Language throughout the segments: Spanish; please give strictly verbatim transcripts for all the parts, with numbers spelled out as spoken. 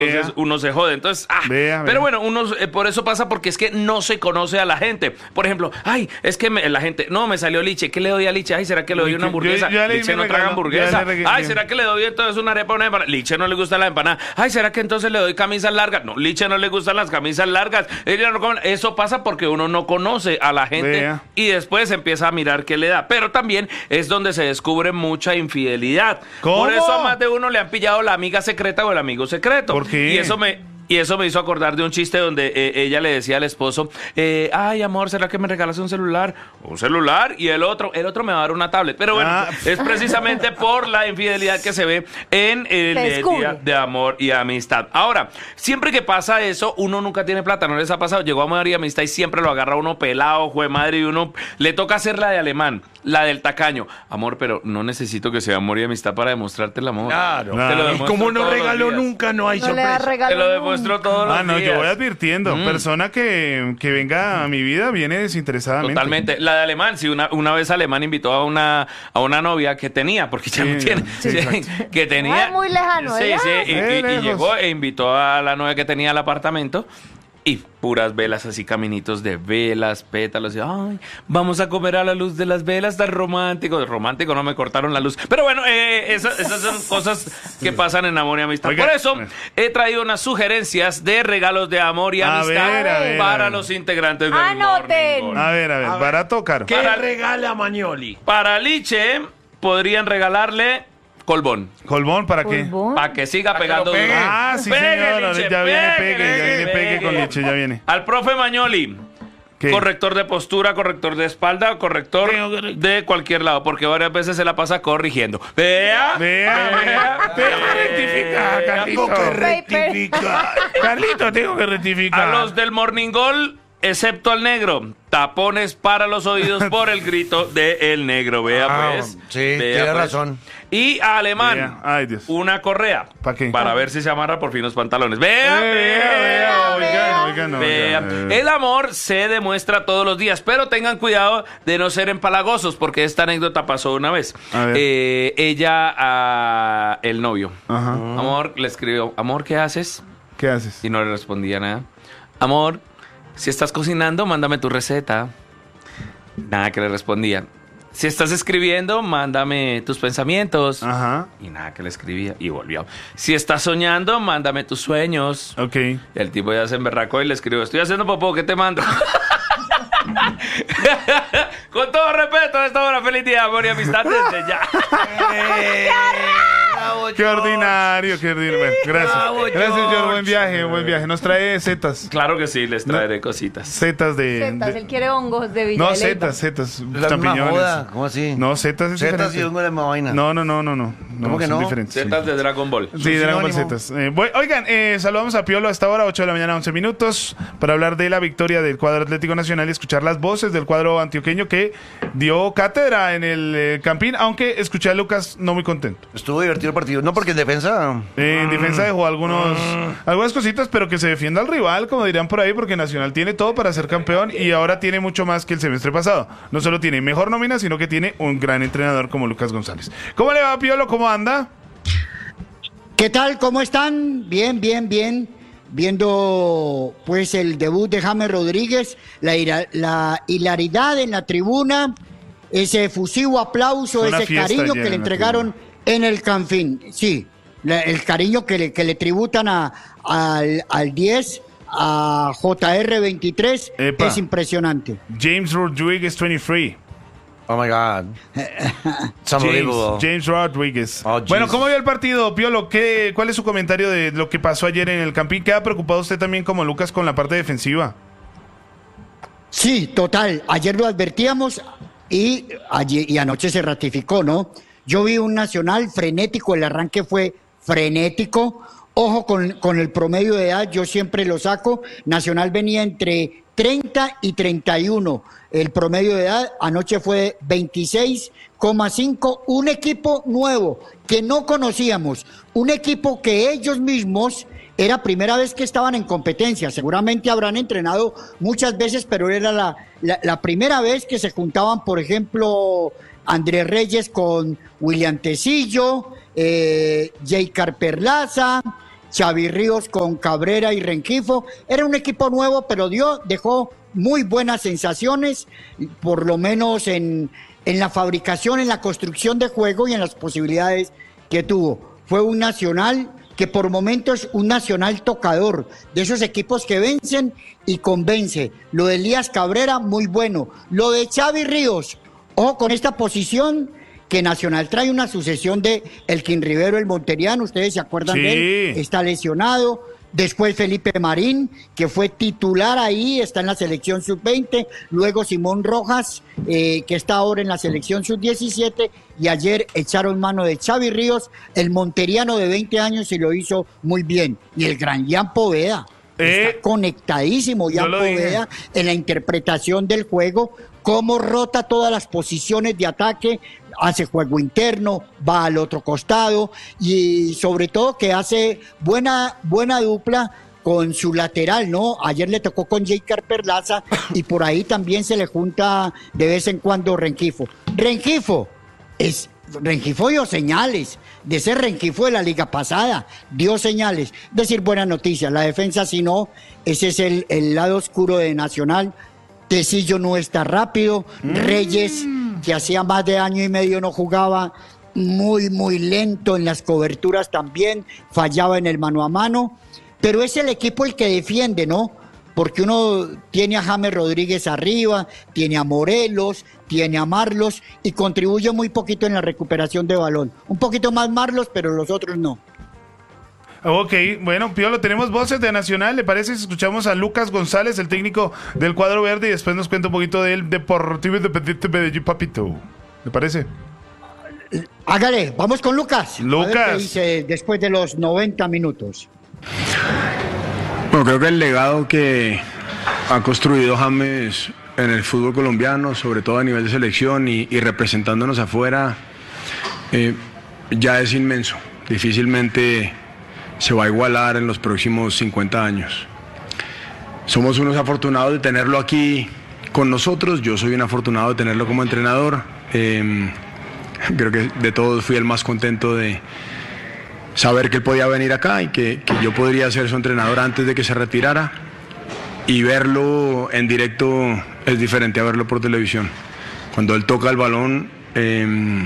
Entonces uno se jode. Entonces, ah, Vea, pero vea. bueno, uno eh, por eso pasa porque es que no se conoce a la gente. Por ejemplo, ay, es que me- la gente, no, me salió liche, ¿qué le doy a liche? Ay, ¿será que le doy Uy, una que- hamburguesa? yo- yo le- Liche me no traga regaló, hamburguesa. ya le regalé. Ay, ¿será que le doy entonces una arepa o una empanada? Liche no le gusta la empanada. Ay, ¿será que entonces le doy camisas largas? No, liche no le gustan las camisas largas. Ella no come- Eso pasa porque uno no conoce a la gente Vea. y después empieza a mirar qué le da. Pero también es donde se descubre mucha infidelidad. ¿Cómo? Por eso a más de uno le han pillado la amiga secreta o el amigo secreto. ¿Por qué? Y eso me... Y eso me hizo acordar de un chiste donde eh, ella le decía al esposo, eh, ay, amor, ¿será que me regalas un celular? Un celular, y el otro, el otro me va a dar una tablet. Pero bueno, Ah. es precisamente por la infidelidad que se ve en el Se eh, descubre. día de amor y amistad. Ahora, siempre que pasa eso, uno nunca tiene plata, ¿no les ha pasado? Llegó amor y amistad y siempre lo agarra uno pelado, jue madre, y uno le toca hacer la de alemán, la del tacaño. Amor, pero no necesito que sea amor y amistad para demostrarte el amor. Claro. Te lo Claro. Y demuestro como no todos los regaló días. nunca, no hay No le da sorpresa. regalo Te lo nunca. demuestro todos los Ah, no, días. yo voy advirtiendo. Mm. Persona que, que venga a mi vida viene desinteresadamente. Totalmente. La de alemán, sí, una, una vez alemán invitó a una, a una novia que tenía, porque ya Sí, no tiene, sí, sí, exacto. que tenía. Ah, muy lejano, Sí, ¿verdad? sí, y, Eh, y- y lejos. llegó e invitó a la novia que tenía al apartamento. Y puras velas, así caminitos de velas, pétalos. Y, ay, vamos a comer a la luz de las velas, tan romántico. Romántico, no me cortaron la luz. Pero bueno, eh, esas, esas son cosas que pasan en amor y amistad. Oiga, Por eso eh. he traído unas sugerencias de regalos de amor y A amistad ver, a ver, para a ver. los integrantes del Anoten. Morning Call. A ver, a ver, A ver. barato o caro. ¿Qué Para- regala Magnoli? Para Liche podrían regalarle colbón. ¿Colbón para qué? Polvón. Para que siga Pa' que pegando lo pegue. duro. Ah, sí, Pegue, señor. Liche, Ya viene pegue, pegue, ya viene pegue con pegue. leche, ya viene. Al profe Magnoli. ¿Qué? Corrector de postura, corrector de espalda, corrector Tengo que re- de cualquier lado, porque varias veces se la pasa corrigiendo. Vea, Vea, tengo que rectificar, Tengo que Carlito. rectificar. Carlito, tengo que rectificar. A los del Morning Call, excepto al negro, tapones para los oídos por el grito de el negro. Vea Ah, pues. sí, vea, tiene pues. razón. Y a Alemán, Vea, ay, Dios. una correa. ¿Pa' qué? Para ver si se amarra por fin los pantalones. Vea, Eh, vea, vea, oigan, oigan, no, Vea. ya, eh. El amor se demuestra todos los días, pero tengan cuidado de no ser empalagosos, porque esta anécdota pasó una vez. A ver. Eh, ella a el novio. Ajá. Amor, le escribió, amor, ¿qué haces? ¿Qué haces? Y no le respondía nada. Amor, si estás cocinando, mándame tu receta. Nada que le respondía. Si estás escribiendo, mándame tus pensamientos. Ajá. Y nada que le escribía. Y volvió. Si estás soñando, mándame tus sueños. Ok. Y el tipo ya se emberracó y le escribió, estoy haciendo popó, ¿qué te mando? Con todo respeto, a esta hora, feliz día, amor y amistad desde ya. Qué ordinario, qué ordinario. Bueno, gracias. Bravo, Gracias, George. George. Buen viaje, buen viaje. Nos trae setas. Claro que sí, les traeré cositas. Setas de. Setas, de- él quiere hongos de Villa No, de Leyva. setas, setas. La misma Champiñones. joda, ¿cómo así? No, setas es Setas diferente. y hongo de la misma vaina. No, no, no, no, no. no ¿Cómo que son no? diferentes. Zetas de Dragon Ball. Sí, Dragon Ball sinónimo. Zetas. Eh, bu- oigan, eh, saludamos a Piolo a esta hora, ocho de la mañana, once minutos, para hablar de la victoria del cuadro Atlético Nacional y escuchar las voces del cuadro antioqueño que dio cátedra en el eh, Campín, aunque escuché a Lucas no muy contento. Estuvo divertido el partido. No, porque en defensa... Eh, en defensa dejó algunos, algunas cositas, pero que se defienda al rival, como dirían por ahí, porque Nacional tiene todo para ser campeón y ahora tiene mucho más que el semestre pasado. No solo tiene mejor nómina, sino que tiene un gran entrenador como Lucas González. ¿Cómo le va, Piolo? ¿Cómo anda? ¿Qué tal? ¿Cómo están? Bien, bien, bien. Viendo pues el debut de James Rodríguez, la, ira- la hilaridad en la tribuna, ese efusivo aplauso, Fue una ese fiesta cariño ayer que le en la entregaron en el Campín. Sí, la- el cariño que le, que le tributan a, al, al diez, a J R veintitrés, Epa. es impresionante. James Rodriguez veintitrés. Oh, my God. It's unbelievable. James, James Rodriguez. Oh, bueno, Jesus. ¿cómo vio el partido, Piolo? ¿Qué, ¿Cuál es su comentario de lo que pasó ayer en el Campín? ¿Queda preocupado usted también como Lucas con la parte defensiva? Sí, total. Ayer lo advertíamos y, ayer, y anoche se ratificó, ¿no? Yo vi un Nacional frenético, el arranque fue frenético. Ojo con, con el promedio de edad, yo siempre lo saco. Nacional venía entre treinta y treinta y uno. El promedio de edad anoche fue veintiséis coma cinco. Un equipo nuevo que no conocíamos. Un equipo que ellos mismos... Era primera vez que estaban en competencia, seguramente habrán entrenado muchas veces, pero era la, la, la primera vez que se juntaban, por ejemplo, Andrés Reyes con William Tecillo, eh, Jay Carperlaza, Xavi Ríos con Cabrera y Rengifo. Era un equipo nuevo, pero dio, dejó muy buenas sensaciones, por lo menos en, en la fabricación, en la construcción de juego y en las posibilidades que tuvo. Fue un Nacional que por momentos un Nacional tocador, de esos equipos que vencen y convence. Lo de Elías Cabrera, muy bueno. Lo de Xavi Ríos, ojo con esta posición, que Nacional trae una sucesión de Elkin Rivero, el monteriano, ustedes se acuerdan Sí. de él, está lesionado. Después Felipe Marín, que fue titular ahí, está en la selección sub veinte. Luego Simón Rojas, eh, que está ahora en la selección sub diecisiete. Y ayer echaron mano de Xavi Ríos, el monteriano de veinte años, y lo hizo muy bien. Y el gran Jan Poveda, Eh, está conectadísimo yo Jan lo dije. Poveda en la interpretación del juego, cómo rota todas las posiciones de ataque, hace juego interno, va al otro costado y sobre todo que hace buena, buena dupla con su lateral, ¿no? Ayer le tocó con Jaker Perlaza y por ahí también se le junta de vez en cuando Rengifo. Rengifo es... Rengifo dio señales, de ser Rengifo de la liga pasada, dio señales, decir buena noticia, la defensa si no, ese es el, el lado oscuro de Nacional. Tecillo no está rápido, mm. Reyes, que hacía más de año y medio no jugaba, muy muy lento en las coberturas también, fallaba en el mano a mano, pero es el equipo el que defiende, ¿no? Porque uno tiene a James Rodríguez arriba, tiene a Morelos, tiene a Marlos y contribuye muy poquito en la recuperación de balón. Un poquito más Marlos, pero los otros no. Ok, bueno, Piolo, tenemos voces de Nacional. ¿Le parece si escuchamos a Lucas González, el técnico del cuadro verde, y después nos cuenta un poquito del Deportivo Independiente Medellín, papito? ¿Le parece? Hágale, vamos con Lucas. Lucas. A ver qué dice después de los noventa minutos. Bueno, creo que el legado que ha construido James en el fútbol colombiano, sobre todo a nivel de selección y, y representándonos afuera, eh, ya es inmenso. Difícilmente se va a igualar en los próximos cincuenta años. Somos unos afortunados de tenerlo aquí con nosotros. Yo soy un afortunado de tenerlo como entrenador. Eh, creo que de todos fui el más contento de saber que él podía venir acá y que, que yo podría ser su entrenador antes de que se retirara, y verlo en directo es diferente a verlo por televisión. Cuando él toca el balón, eh,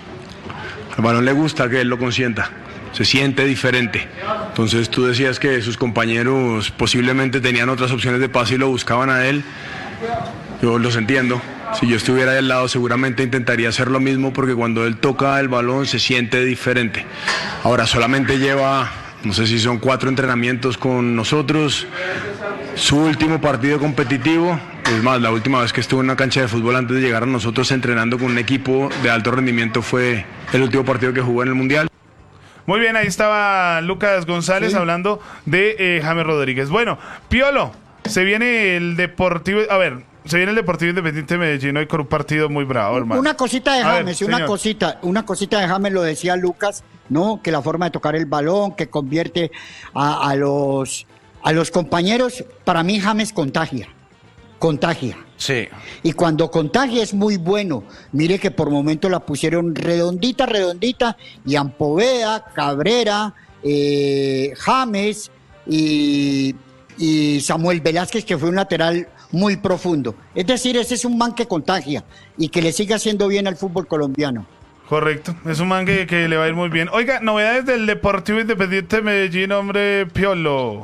el balón le gusta que él lo consienta, se siente diferente. Entonces tú decías que sus compañeros posiblemente tenían otras opciones de pase y lo buscaban a él. Yo los entiendo. Si yo estuviera ahí al lado seguramente intentaría hacer lo mismo, porque cuando él toca el balón se siente diferente. Ahora solamente lleva, no sé si son cuatro entrenamientos con nosotros, su último partido competitivo, es más, la última vez que estuvo en una cancha de fútbol antes de llegar a nosotros entrenando con un equipo de alto rendimiento fue el último partido que jugó en el Mundial. Muy bien, ahí estaba Lucas González, sí, hablando de eh, James Rodríguez. Bueno, Piolo, se viene el Deportivo, a ver... Se viene el Deportivo Independiente de Medellín hoy con un partido muy bravo, hermano. Una cosita de A James, ver, una señor. cosita, una cosita de James, lo decía Lucas, ¿no? Que la forma de tocar el balón, que convierte a, a los a los compañeros, para mí James contagia, contagia. Sí. Y cuando contagia es muy bueno. Mire que por momento la pusieron redondita, redondita, y Poveda, Cabrera, eh, James y, y Samuel Velázquez, que fue un lateral muy profundo. Es decir, ese es un man que contagia y que le sigue haciendo bien al fútbol colombiano. Correcto, es un man que, que le va a ir muy bien. Oiga, novedades del Deportivo Independiente de Medellín, hombre, Piolo.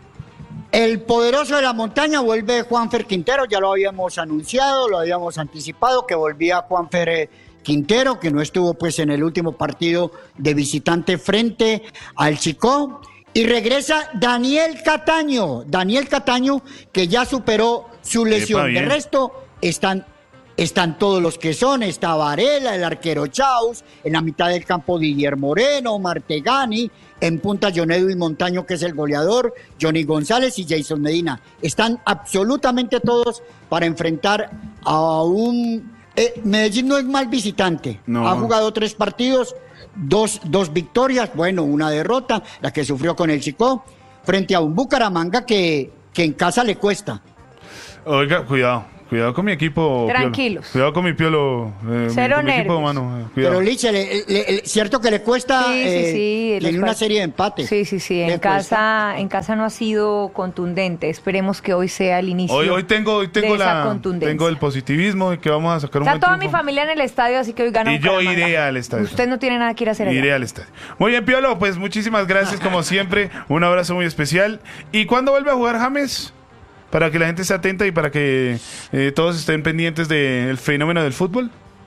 El poderoso de la montaña vuelve Juanfer Quintero, ya lo habíamos anunciado, lo habíamos anticipado, que volvía Juanfer eh, Quintero, que no estuvo pues en el último partido de visitante frente al Chicó. Y regresa Daniel Cataño, Daniel Cataño, que ya superó su lesión. Epa, De resto, están, están todos los que son. Está Varela, el arquero Chaus, en la mitad del campo Didier Moreno, Martegani, en punta John Edwin Montaño, que es el goleador, Johnny González y Jason Medina. Están absolutamente todos para enfrentar a un... Eh, Medellín no es mal visitante, No. ha jugado tres partidos, Dos, dos victorias, bueno, una derrota, la que sufrió con el Chicó, frente a un Bucaramanga que, que en casa le cuesta. Oiga, cuidado, Cuidado con mi equipo. Tranquilos. Piolo. Cuidado con mi Piolo. Eh, Cero mi, con mi equipo, nervios. mano. eh, Cuidado. Pero Liche, le- le- le- cierto que le cuesta, Sí, sí, eh, sí, les tiene una cuesta. serie de empates. Sí, sí, sí. Le En cuesta. casa, en casa no ha sido contundente. Esperemos que hoy sea el inicio. Hoy, hoy tengo, hoy tengo, de esa la, contundencia. tengo el positivismo de que vamos a sacar un Está buen toda mi triunfo. familia en el estadio, así que hoy gana Y yo iré al estadio. Usted no tiene nada que ir a hacer allá. Iré al estadio. Muy bien, Piolo, pues muchísimas gracias como siempre. Un abrazo muy especial. ¿Y cuándo vuelve a jugar James? Para que la gente esté atenta y para que eh, todos estén pendientes del fenómeno del fútbol.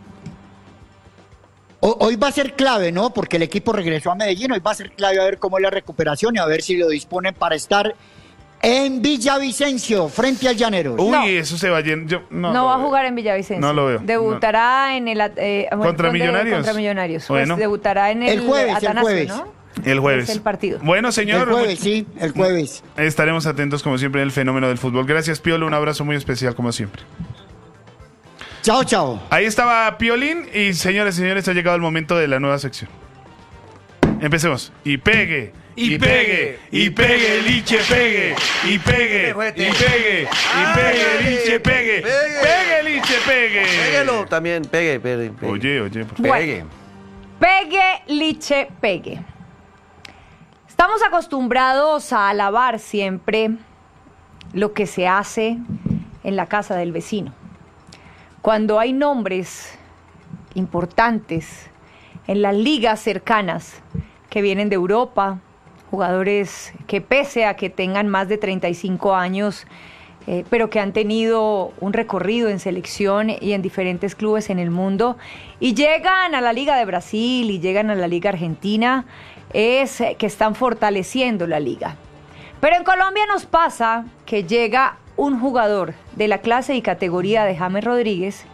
O- Hoy va a ser clave, ¿no? Porque el equipo regresó a Medellín. Hoy va a ser clave a ver cómo es la recuperación y a ver si lo disponen para estar en Villavicencio, frente al Llaneros. Uy, No. eso se va a llenar. Yo- No, No, lo va a veo. jugar en Villavicencio. No lo veo. Debutará en el... eh, ¿Contra ¿dónde? Millonarios? Contra Millonarios. Bueno. Pues debutará en el, El jueves, el Atanasio, jueves. ¿no? El jueves. Es el partido. Bueno, señor. El jueves, much- sí, el jueves. Estaremos atentos como siempre en el fenómeno del fútbol. Gracias, Piolo. Un abrazo muy especial como siempre. Chao, chao. Ahí estaba Piolín y señores y señores, ha llegado el momento de la nueva sección. Empecemos. Y pegue. Y pegue, y pegue, liche, pegue, y pegue, y pegue, y pegue, liche, pegue, pegue, liche, pegue. Péguelo también, pegue, pegue. pegue. Oye, oye, por favor. Bueno. Pegue. Pegue, liche, pegue. Estamos acostumbrados a alabar siempre lo que se hace en la casa del vecino. Cuando hay nombres importantes en las ligas cercanas que vienen de Europa, jugadores que pese a que tengan más de treinta y cinco años, eh, pero que han tenido un recorrido en selección y en diferentes clubes en el mundo, y llegan a la Liga de Brasil y llegan a la Liga Argentina, es eh, que están fortaleciendo la liga. Pero en Colombia nos pasa que llega un jugador de la clase y categoría de James Rodríguez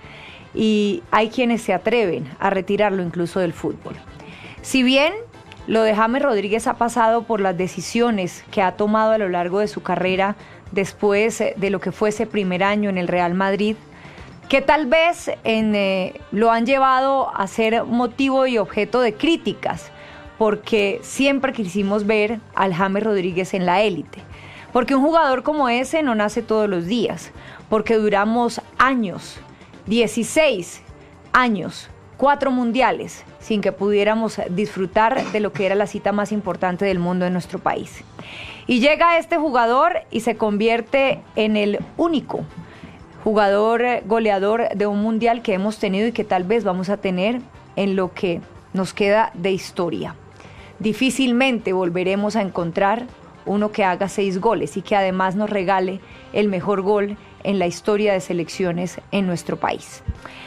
y hay quienes se atreven a retirarlo incluso del fútbol. Si bien lo de James Rodríguez ha pasado por las decisiones que ha tomado a lo largo de su carrera después de lo que fue ese primer año en el Real Madrid, que tal vez en, eh, lo han llevado a ser motivo y objeto de críticas, porque siempre quisimos ver al James Rodríguez en la élite. Porque un jugador como ese no nace todos los días, porque duramos años, dieciséis años, cuatro mundiales, sin que pudiéramos disfrutar de lo que era la cita más importante del mundo en nuestro país. Y llega este jugador y se convierte en el único jugador goleador de un mundial que hemos tenido y que tal vez vamos a tener en lo que nos queda de historia. Difícilmente volveremos a encontrar uno que haga seis goles y que además nos regale el mejor gol en la historia de selecciones en nuestro país.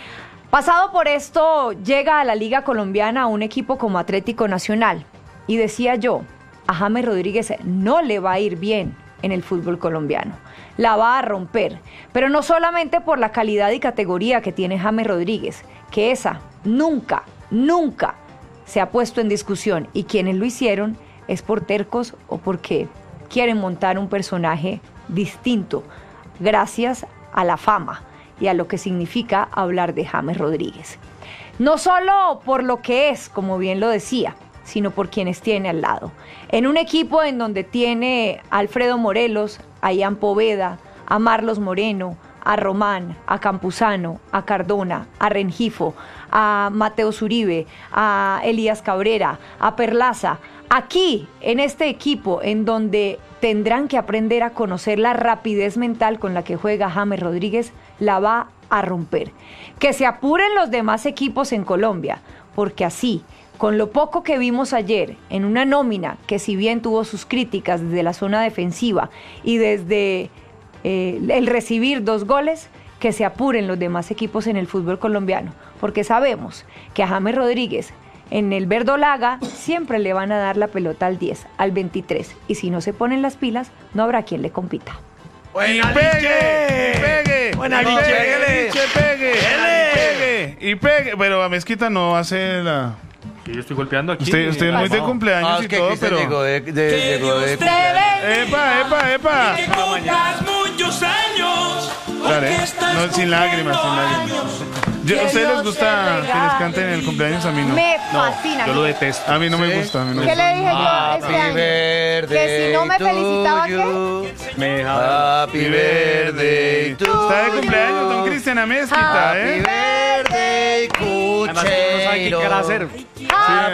Pasado por esto, llega a la Liga Colombiana un equipo como Atlético Nacional. Y decía yo, a James Rodríguez no le va a ir bien en el fútbol colombiano. La va a romper. Pero no solamente por la calidad y categoría que tiene James Rodríguez, que esa nunca, nunca se ha puesto en discusión. Y quienes lo hicieron es por tercos o porque quieren montar un personaje distinto, gracias a la fama y a lo que significa hablar de James Rodríguez. No solo por lo que es, como bien lo decía, sino por quienes tiene al lado. En un equipo en donde tiene a Alfredo Morelos, a Ian Poveda, a Marlos Moreno, a Román, a Campuzano, a Cardona, a Rengifo, a Mateo Zuribe, a Elías Cabrera, a Perlaza. Aquí, en este equipo, en donde tendrán que aprender a conocer la rapidez mental con la que juega James Rodríguez, la va a romper. Que se apuren los demás equipos en Colombia, porque así, con lo poco que vimos ayer en una nómina que si bien tuvo sus críticas desde la zona defensiva y desde eh, el recibir dos goles, que se apuren los demás equipos en el fútbol colombiano, porque sabemos que a James Rodríguez en el verdolaga siempre le van a dar la pelota al diez, al veintitrés, y si no se ponen las pilas, no habrá quien le compita. Y pegue, y pegue, Buena, y Liche, pegue, pégale. Liche, pegue, y pegue, y pegue. Pero a Mezquita no hace la... Yo estoy golpeando aquí. Usted, usted es muy de No. cumpleaños Ah, y es que todo, Cristian pero... llegó de, de, llegó de- ¡Epa, epa, epa! Que cumplas muchos años. Dale, porque estás no, sin lágrimas, sin cumpliendo lágrimas. años. Yo- ¿A Que ustedes les Dios gusta te que les regale. canten en el cumpleaños? A mí no. Me fascina. Yo lo mire. detesto. A mí no me ¿Sí? gusta. A mí no me ¿Qué gusta. le dije yo este año? Que si no me felicitaba, ¿qué? Me dejaba. Happy birthday to Está de cumpleaños, don you. Cristian Amezquita, Happy ¿eh? birthday, Además, uno no sabe qué cara Cucheiro. hacer. Ah,